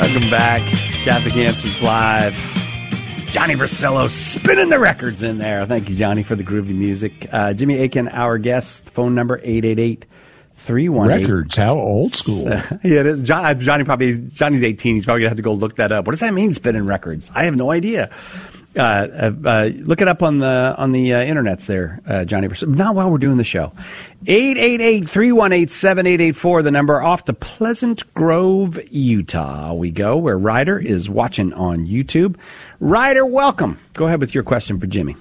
Welcome back. Catholic Answers Live. Johnny Versello spinning the records in there. Thank you, Johnny, for the groovy music. Jimmy Akin, our guest. Phone number 888-318. Records, how old school. Yeah, it is. Johnny's 18. He's probably going to have to go look that up. What does that mean, spinning records? I have no idea. Look it up on the internets there, Johnny. Not while we're doing the show. 888-318-7884, the number. Off to Pleasant Grove, Utah we go, where Ryder is watching on YouTube. Ryder, welcome. Go ahead with your question for Jimmy.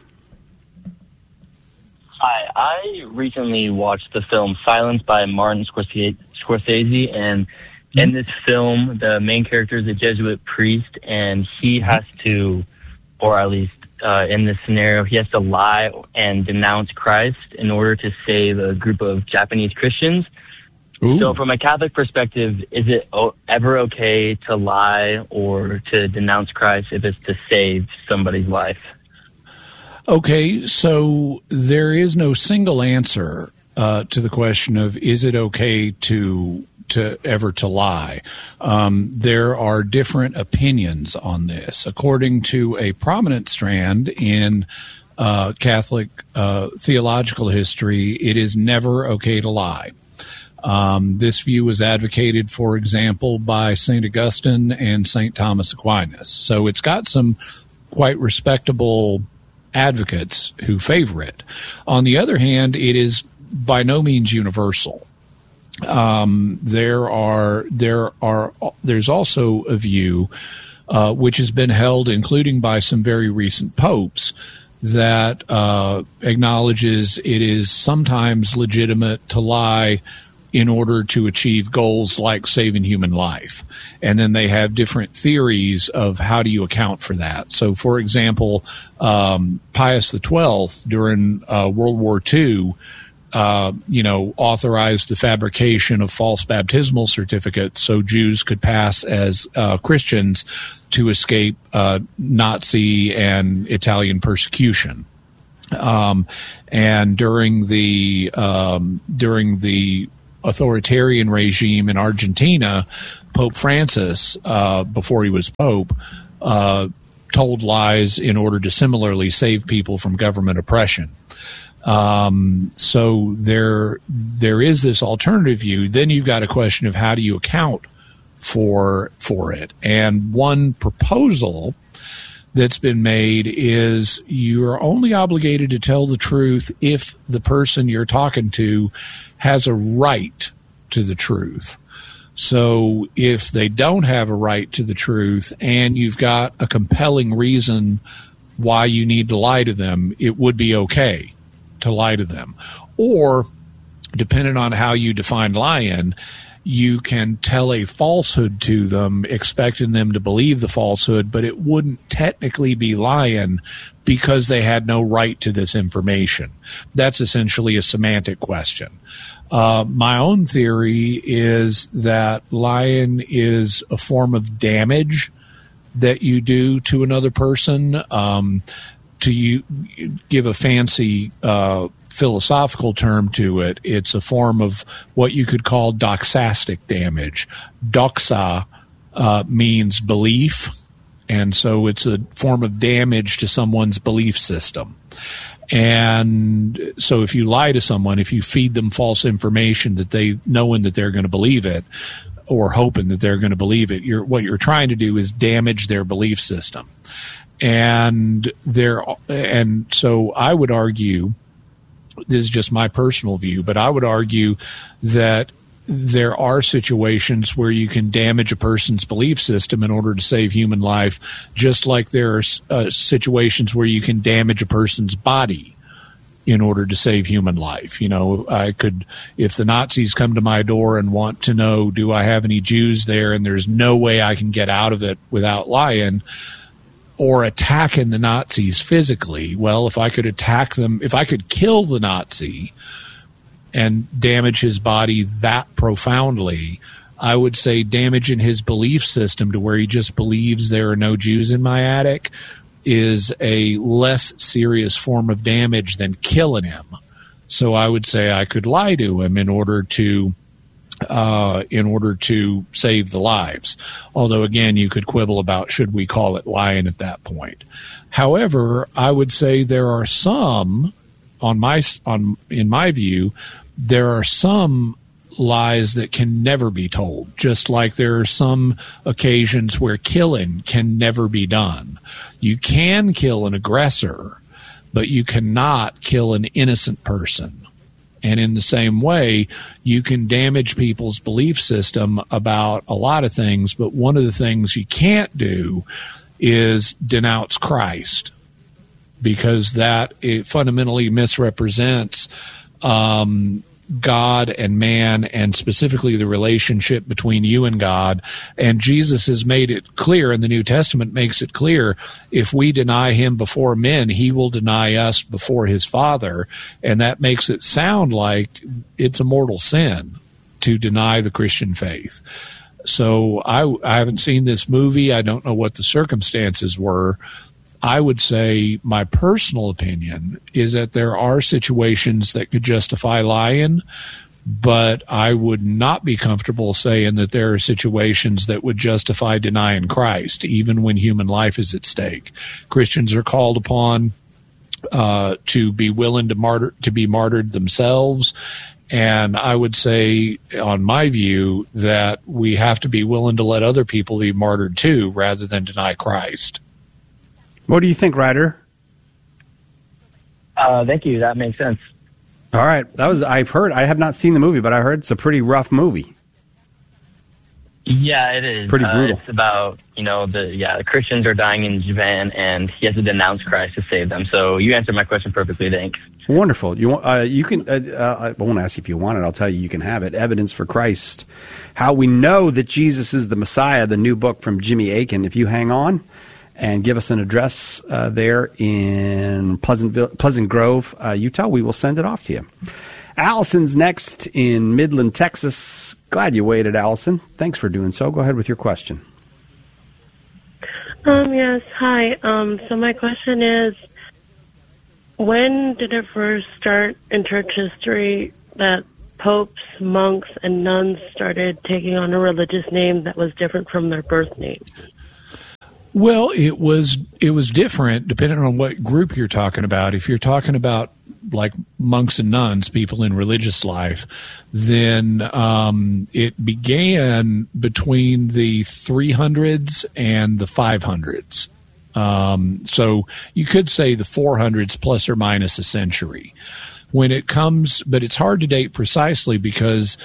Hi, I recently watched the film Silence by Martin Scorsese, and in this film, the main character is a Jesuit priest, and he has to, or at least in this scenario, he has to lie and denounce Christ in order to save a group of Japanese Christians. Ooh. So from a Catholic perspective, is it ever okay to lie or to denounce Christ if it's to save somebody's life? Okay, so there is no single answer to the question of is it okay to lie. There are different opinions on this. According to a prominent strand in Catholic theological history, it is never okay to lie. This view was advocated, for example, by St. Augustine and St. Thomas Aquinas. So it's got some quite respectable advocates who favor it. On the other hand, it is by no means universal. There's also a view which has been held, including by some very recent popes, that acknowledges it is sometimes legitimate to lie in order to achieve goals like saving human life. And then they have different theories of how do you account for that. So, for example, Pius XII during World War II authorized the fabrication of false baptismal certificates so Jews could pass as Christians to escape Nazi and Italian persecution. And during the authoritarian regime in Argentina, Pope Francis, before he was Pope, told lies in order to similarly save people from government oppression. So there is this alternative view. Then you've got a question of how do you account for it. And one proposal that's been made is you're only obligated to tell the truth if the person you're talking to has a right to the truth. So if they don't have a right to the truth and you've got a compelling reason why you need to lie to them, it would be okay to lie to them. Or, depending on how you define lying, you can tell a falsehood to them, expecting them to believe the falsehood, but it wouldn't technically be lying because they had no right to this information. That's essentially a semantic question. My own theory is that lying is a form of damage that you do to another person. To give a fancy philosophical term to it, it's a form of what you could call doxastic damage. Doxa means belief, and so it's a form of damage to someone's belief system. And so if you lie to someone, if you feed them false information that they knowing that they're going to believe it or hoping that they're going to believe it, what you're trying to do is damage their belief system. And so I would argue, this is just my personal view, but I would argue that there are situations where you can damage a person's belief system in order to save human life, just like there are situations where you can damage a person's body in order to save human life. If the Nazis come to my door and want to know, do I have any Jews there, and there's no way I can get out of it without lying, or attacking the Nazis physically. Well, if I could attack them, if I could kill the Nazi and damage his body that profoundly, I would say damaging his belief system to where he just believes there are no Jews in my attic is a less serious form of damage than killing him. So I would say I could lie to him in order to in order to save the lives. Although, again, you could quibble about should we call it lying at that point. However, I would say there are some, in my view, there are some lies that can never be told, just like there are some occasions where killing can never be done. You can kill an aggressor, but you cannot kill an innocent person. And in the same way, you can damage people's belief system about a lot of things, but one of the things you can't do is denounce Christ, because that it fundamentally misrepresents God and man, and specifically the relationship between you and God. And Jesus has made it clear, and the New Testament makes it clear, if we deny him before men, he will deny us before his Father. And that makes it sound like it's a mortal sin to deny the Christian faith. So I haven't seen this movie. I don't know what the circumstances were. I would say my personal opinion is that there are situations that could justify lying, but I would not be comfortable saying that there are situations that would justify denying Christ, even when human life is at stake. Christians are called upon to be willing to be martyred themselves. And I would say, on my view, that we have to be willing to let other people be martyred too, rather than deny Christ. What do you think, Ryder? Thank you. That makes sense. All right. I have not seen the movie, but I heard it's a pretty rough movie. Yeah, it is. Pretty brutal. It's about, the Christians are dying in Japan, and he has to denounce Christ to save them. So you answered my question perfectly. Thanks. Wonderful. You can. I won't ask you if you want it. I'll tell you. You can have it. Evidence for Christ: How We Know That Jesus Is the Messiah. The new book from Jimmy Akin. If you hang on and give us an address there in Pleasant Grove, Utah, we will send it off to you. Allison's next in Midland, Texas. Glad you waited, Allison. Thanks for doing so. Go ahead with your question. Yes, hi. So my question is, when did it first start in church history that popes, monks, and nuns started taking on a religious name that was different from their birth name? Well, it was different depending on what group you're talking about. If you're talking about like monks and nuns, people in religious life, then it began between the 300s and the 500s. So you could say the 400s plus or minus a century. When it comes, but it's hard to date precisely because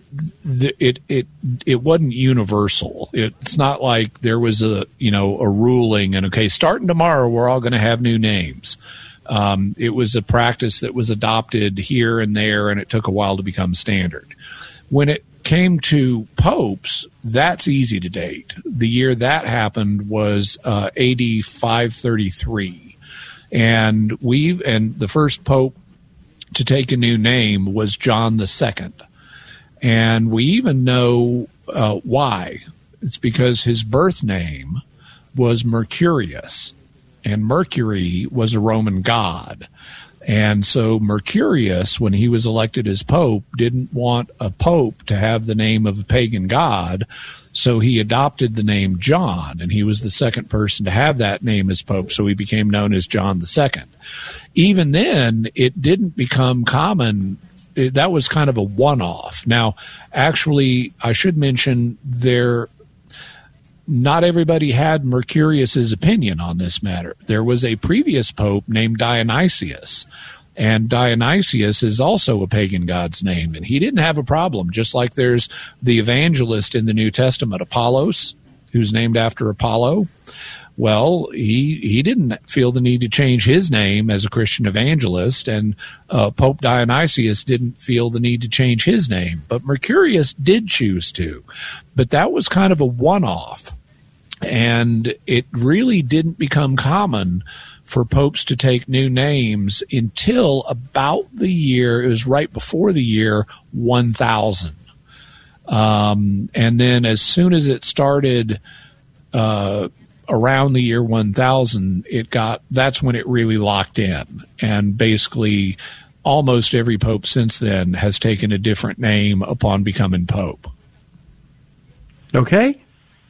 it wasn't universal. It's not like there was a ruling and okay, starting tomorrow we're all going to have new names. It was a practice that was adopted here and there, and it took a while to become standard. When it came to popes, that's easy to date. The year that happened was AD 533, and the first pope to take a new name was John II. And we even know why. It's because his birth name was Mercurius, and Mercury was a Roman god. And so Mercurius, when he was elected as pope, didn't want a pope to have the name of a pagan god, so he adopted the name John, and he was the second person to have that name as pope, so he became known as John II. Even then, it didn't become common. That was kind of a one-off. Now, actually, I should mention not everybody had Mercurius's opinion on this matter. There was a previous pope named Dionysius, and Dionysius is also a pagan god's name, and he didn't have a problem, just like there's the evangelist in the New Testament, Apollos, who's named after Apollo. Well, he didn't feel the need to change his name as a Christian evangelist, and Pope Dionysius didn't feel the need to change his name, but Mercurius did choose to. But that was kind of a one-off, and it really didn't become common for popes to take new names until about it was right before the year 1000. And then as soon as it started around the year 1000, that's when it really locked in. And basically almost every pope since then has taken a different name upon becoming pope. Okay.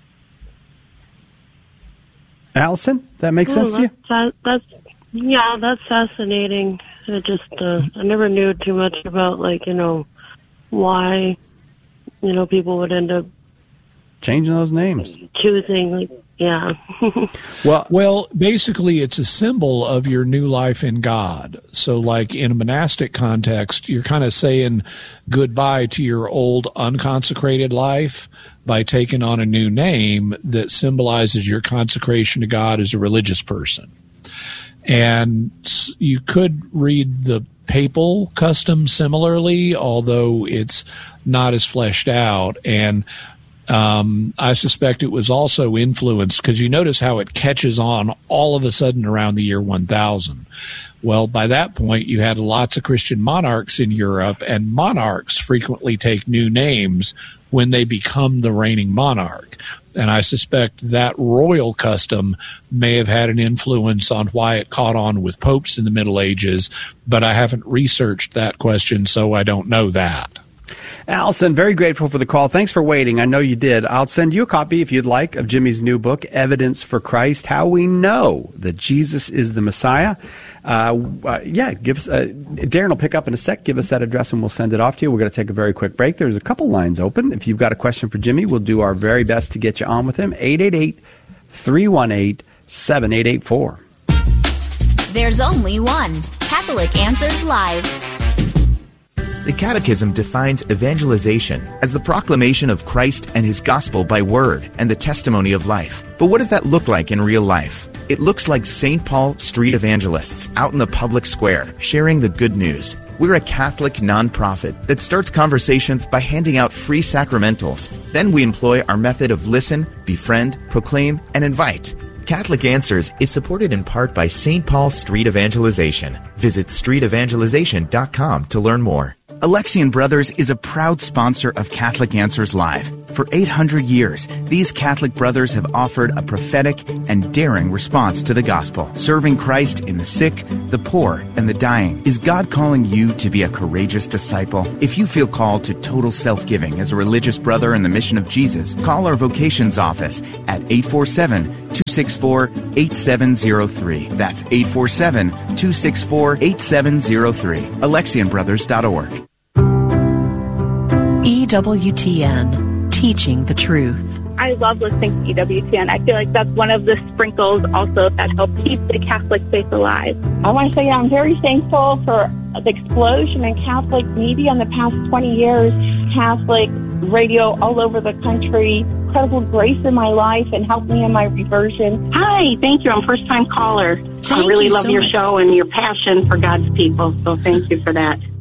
Allison, that makes sense to you? That's fascinating. It just, I never knew too much about, why, people would end up changing those names. Choosing, yeah. Well, basically, it's a symbol of your new life in God. So, like in a monastic context, you're kind of saying goodbye to your old unconsecrated life by taking on a new name that symbolizes your consecration to God as a religious person. And you could read the papal custom similarly, although it's not as fleshed out. And I suspect it was also influenced, because you notice how it catches on all of a sudden around the year 1000. Well, by that point, you had lots of Christian monarchs in Europe, and monarchs frequently take new names when they become the reigning monarch. And I suspect that royal custom may have had an influence on why it caught on with popes in the Middle Ages, but I haven't researched that question, so I don't know that. Allison, very grateful for the call. Thanks for waiting. I know you did. I'll send you a copy, if you'd like, of Jimmy's new book, Evidence for Christ, How We Know That Jesus is the Messiah. Give us. Darren will pick up in a sec. Give us that address and we'll send it off to you. We're going to take a very quick break. There's a couple lines open. If you've got a question for Jimmy, we'll do our very best to get you on with him. 888-318-7884. There's only one Catholic Answers Live. The Catechism defines evangelization as the proclamation of Christ and His gospel by word and the testimony of life. But what does that look like in real life? It looks like St. Paul street evangelists out in the public square sharing the good news. We're a Catholic nonprofit that starts conversations by handing out free sacramentals. Then we employ our method of listen, befriend, proclaim, and invite. Catholic Answers is supported in part by St. Paul Street Evangelization. Visit streetevangelization.com to learn more. Alexian Brothers is a proud sponsor of Catholic Answers Live. For 800 years, these Catholic brothers have offered a prophetic and daring response to the gospel, serving Christ in the sick, the poor, and the dying. Is God calling you to be a courageous disciple? If you feel called to total self-giving as a religious brother in the mission of Jesus, call our vocations office at 847-264-8703. That's 847-264-8703. AlexianBrothers.org. EWTN, teaching the truth. I love listening to EWTN. I feel like that's one of the sprinkles also that help keep the Catholic faith alive. I want to say I'm very thankful for the explosion in Catholic media in the past 20 years. Catholic radio all over the country. Incredible grace in my life and helped me in my reversion. Hi, thank you. I'm a first-time caller. I really love your show and your passion for God's people, so thank you for that.